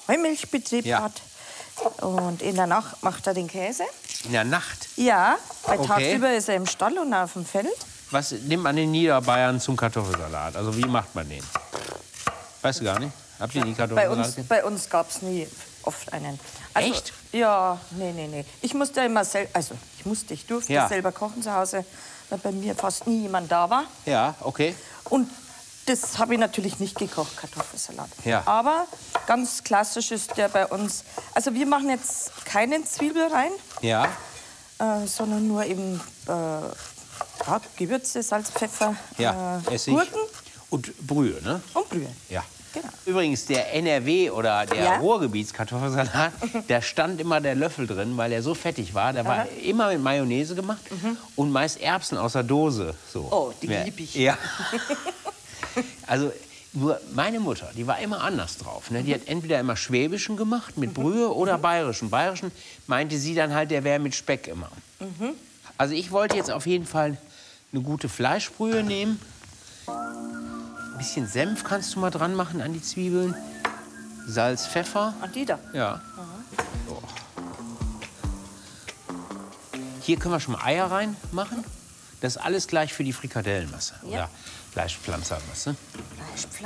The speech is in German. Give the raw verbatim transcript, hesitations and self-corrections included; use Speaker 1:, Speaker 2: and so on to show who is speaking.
Speaker 1: Heumilchbetrieb
Speaker 2: Ja.
Speaker 1: hat. Und in der Nacht macht er den Käse.
Speaker 2: In der Nacht.
Speaker 1: Ja, weil
Speaker 2: Okay.
Speaker 1: tagsüber ist er im Stall und auf dem Feld.
Speaker 2: Was nimmt man in Niederbayern zum Kartoffelsalat? Also wie macht man den? Weißt du gar nicht? Habt ihr nie
Speaker 1: Bei
Speaker 2: Kartoffelsalat?
Speaker 1: uns, bei uns gab es nie oft einen. Also,
Speaker 2: Echt?
Speaker 1: Ja, nee, nee, nee. Ich musste immer selber, also ich musste, ich durfte
Speaker 2: Ja.
Speaker 1: selber kochen zu Hause, weil bei mir fast nie jemand da war.
Speaker 2: Ja, okay.
Speaker 1: Und das habe ich natürlich nicht gekocht, Kartoffelsalat.
Speaker 2: Ja.
Speaker 1: Aber ganz klassisch ist der bei uns. Also wir machen jetzt keinen Zwiebel rein,
Speaker 2: Ja.
Speaker 1: äh, sondern nur eben äh, ja, Gewürze, Salz, Pfeffer,
Speaker 2: Ja,
Speaker 1: äh,
Speaker 2: Essig.
Speaker 1: Gurken
Speaker 2: Und Brühe, ne?
Speaker 1: und Brühe.
Speaker 2: Ja.
Speaker 1: Genau.
Speaker 2: Übrigens, der N R W oder der
Speaker 1: Ja?
Speaker 2: Ruhrgebietskartoffelsalat, da stand immer der Löffel drin, weil er so fettig war. Der war
Speaker 1: Aha.
Speaker 2: immer mit Mayonnaise gemacht und meist Erbsen aus der Dose. So.
Speaker 1: Oh, die
Speaker 2: Ja.
Speaker 1: lieb ich.
Speaker 2: Ja. Also, nur meine Mutter, die war immer anders drauf. Ne? Die hat entweder immer Schwäbischen gemacht mit Brühe oder Bayerischen. Bayerischen meinte sie dann halt, der wäre mit Speck immer. Also ich wollte jetzt auf jeden Fall eine gute Fleischbrühe nehmen. Ein bisschen Senf kannst du mal dran machen an die Zwiebeln. Salz, Pfeffer.
Speaker 1: Und die da.
Speaker 2: Ja. So. Hier können wir schon mal Eier reinmachen. Das ist alles gleich für die Frikadellenmasse.
Speaker 1: Ja.
Speaker 2: Oder Fleischpflanzermasse.
Speaker 1: Fleischpflanzer.